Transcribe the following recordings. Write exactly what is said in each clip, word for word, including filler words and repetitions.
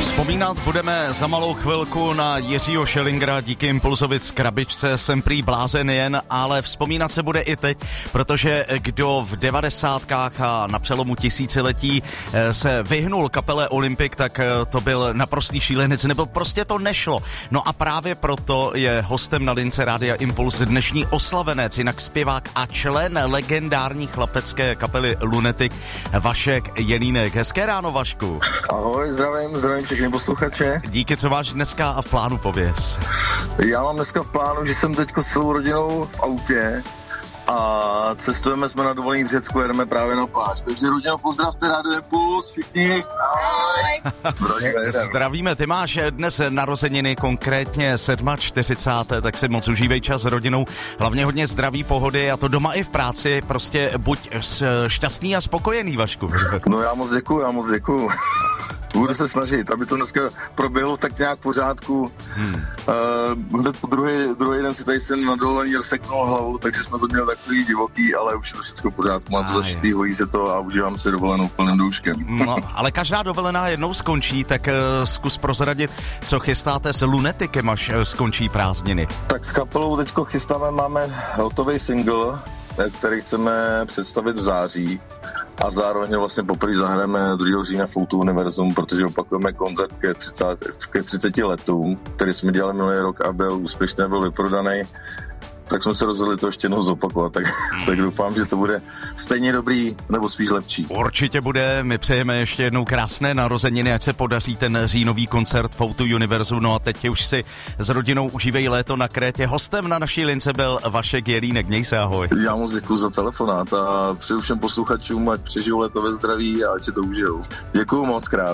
Vzpomínat budeme za malou chvilku na Jiřího Schillingera, díky Impulzovi z krabičce jsem prý blázen jen, ale vzpomínat se bude i teď, protože kdo v devadesátkách a na přelomu tisíciletí se vyhnul kapele Olympic, tak to byl naprostý šílenec, nebo prostě to nešlo. No a právě proto je hostem na lince Rádia Impuls dnešní oslavenec, jinak zpěvák a člen legendární chlapecké kapely Lunatic, Vašek Jelínek. Hezké ráno, Vašku. Ahoj, zdravím, zdravím všechny posluchače. Díky, co máš dneska a v plánu, pověz. Já mám dneska v plánu, že jsem teďko s celou rodinou v autě a cestujeme jsme na dovolený v Řecku, jedeme právě na pláž. Takže rodino, pozdravte Rádio Impuls, všichni. Ahoj. Zdravíme, ty máš dnes narozeniny, konkrétně čtyřicáté sedmé tak si moc užívej čas s rodinou, hlavně hodně zdraví, pohody a to doma i v práci, prostě buď šťastný a spokojený, Vašku. No já moc děkuju, já moc děkuju. Budu se snažit, aby to dneska proběhlo tak nějak v pořádku. Hmm. Uh, hned po druhý, druhý den si tady jsem na dovolení rozseknul hlavu, takže jsme to měli takový divoký, ale už je to všechno v pořádku. Mám to zašitý, hojí se to a užívám se dovolenou plným douškem. No, ale každá dovolená jednou skončí, tak uh, zkus prozradit, co chystáte s Lunaticem, až uh, skončí prázdniny. Tak s kapelou teďko chystáme, máme hotový single, který chceme představit v září. A zároveň vlastně poprvé zahrajeme druhého října Foutu Univerzum, protože opakujeme koncert ke, třiceti, ke třiceti letům, který jsme dělali minulý rok a byl úspěšný, byl vyprodaný. Tak jsme se rozhodli to ještě jednou zopakovat, tak, tak doufám, že to bude stejně dobrý, nebo spíš lepší. Určitě bude, my přejeme ještě jednou krásné narozeniny, ať se podaří ten říjnový koncert Foutu Univerzu, no a teď už si s rodinou užívej léto na Krétě. Hostem na naší lince byl Vašek Jelínek, měj se, ahoj. Já moc děkuju za telefonát a přeju všem posluchačům, ať přežijou léto ve zdraví a ať si to užijou. Děkuju moc krát.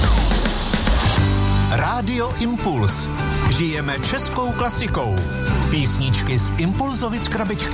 Rádio Impuls. Žijeme českou klasikou. Písničky z Impulzovic krabičky.